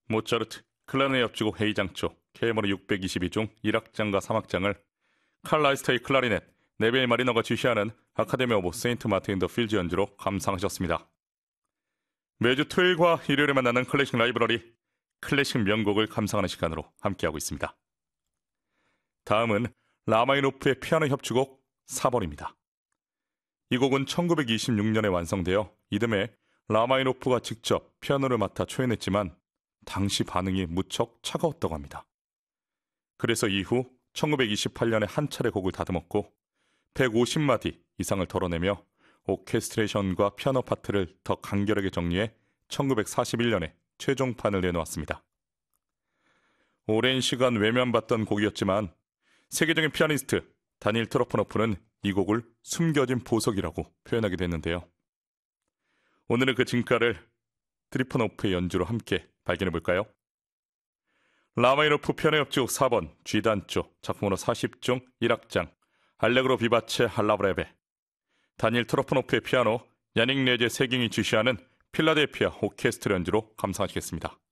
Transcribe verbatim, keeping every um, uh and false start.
모차르트, 클라리넷 옆주곡 헤이장초, 케이엠으로 육백이십이 중 일 악장과 삼 악장을 칼 라이스터의 클라리넷, 네벨 마리너가 지휘하는 아카데미 오브 세인트 마틴 인 더 필즈 연주로 감상하셨습니다. 매주 토요일과 일요일에 만나는 클래식 라이브러리, 클래식 명곡을 감상하는 시간으로 함께하고 있습니다. 다음은 라마니노프의 피아노 협주곡 사 번입니다. 이 곡은 천구백이십육 년에 완성되어 이듬해 라마니노프가 직접 피아노를 맡아 초연했지만 당시 반응이 무척 차가웠다고 합니다. 그래서 이후 천구백이십팔 년에 한 차례 곡을 다듬었고 백오십 마디 이상을 덜어내며 오케스트레이션과 피아노 파트를 더 간결하게 정리해 천구백사십일 년에 최종판을 내놓았습니다. 오랜 시간 외면받던 곡이었지만 세계적인 피아니스트 다니엘 트로포노프는 이 곡을 숨겨진 보석이라고 표현하게 됐는데요. 오늘은 그 진가를 트리포노프의 연주로 함께 발견해볼까요? 라마니노프 피아노 협주곡 사 번 G단조 작품번호 사십 중 일 악장 알레그로 비바체 할라브레베, 다니엘 트로포노프의 피아노, 야닉 레제 세깅이 지휘하는 필라델피아 오케스트라 연주로 감상하시겠습니다.